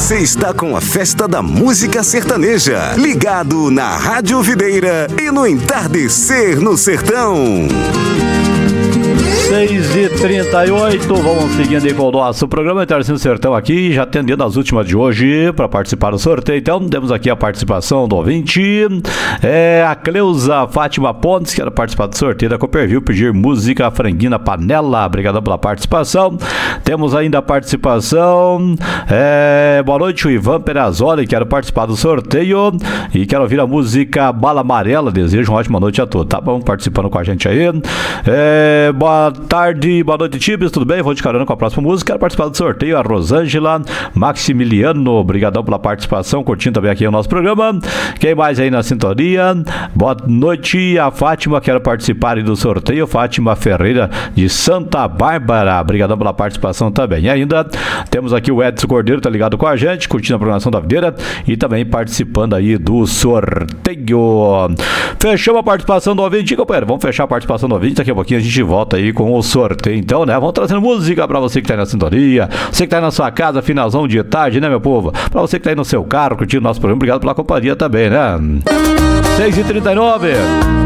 Você está com a Festa da Música Sertaneja, ligado na Rádio Videira e no Entardecer no Sertão. 6h38, vamos seguindo aí com o nosso programa Entardecer no Sertão aqui, já atendendo as últimas de hoje para participar do sorteio. Então, temos aqui a participação do ouvinte, a Cleusa Fátima Pontes, que era participar do sorteio da Copperville, pedir música Franguinha Panela. Obrigado pela participação. Temos ainda a participação, boa noite, o Ivan Perazoli, quero participar do sorteio e quero ouvir a música Bala Amarela. Desejo uma ótima noite a todos. Tá bom, participando com a gente aí. Boa tarde, boa noite, Tibes, tudo bem? Vou de carona com a próxima música. Quero participar do sorteio, a Rosângela Maximiliano. Obrigadão pela participação, curtindo também aqui o nosso programa. Quem mais aí na sintonia? Boa noite, a Fátima, quero participar aí do sorteio, Fátima Ferreira de Santa Bárbara. Obrigadão pela participação também. E ainda temos aqui o Edson Cordeiro, tá ligado com a gente, curtindo a programação da Videira e também participando aí do sorteio. Fechamos a participação do ouvinte, companheiro. Vamos fechar a participação do ouvinte, daqui a pouquinho a gente volta aí com o sorteio, então, né? Vamos trazendo música pra você que tá aí na sintonia, você que tá aí na sua casa, finalzão de tarde, né, meu povo? Pra você que tá aí no seu carro, curtindo o nosso programa, obrigado pela companhia também, né? 6h39.